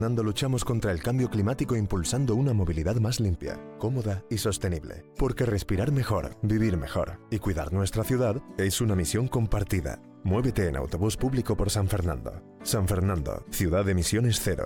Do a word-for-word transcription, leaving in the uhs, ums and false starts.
Nando luchamos contra el cambio climático impulsando una movilidad más limpia, cómoda y sostenible. Porque respirar mejor, vivir mejor y cuidar nuestra ciudad es una misión compartida. Muévete en autobús público por San Fernando. San Fernando, ciudad de emisiones cero.